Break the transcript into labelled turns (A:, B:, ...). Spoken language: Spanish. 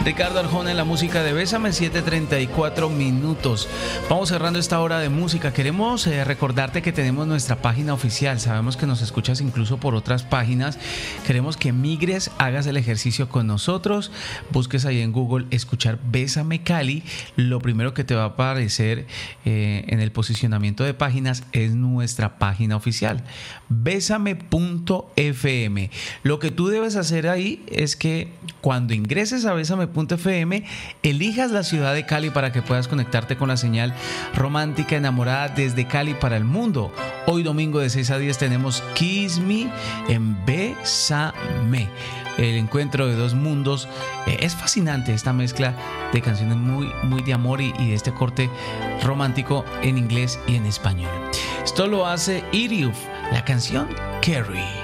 A: Ricardo Arjona en la música de Bésame, 7:34 minutos. Vamos cerrando esta hora de música. Queremos recordarte que tenemos nuestra página oficial. Sabemos que nos escuchas incluso por otras páginas. Queremos que migres, hagas el ejercicio con nosotros. Busques ahí en Google escuchar Bésame Cali. Lo primero que te va a aparecer en el posicionamiento de páginas es nuestra página oficial, bésame.fm. Lo que tú debes hacer ahí es que cuando ingreses a bésame.fm, elijas la ciudad de Cali para que puedas conectarte con la señal romántica enamorada desde Cali para el mundo. Hoy domingo de 6 a 10 tenemos Kiss Me en Bésame, el encuentro de dos mundos. Es fascinante esta mezcla de canciones muy de amor y de este corte romántico en inglés y en español. Esto lo hace Iriuf, la canción Carrie.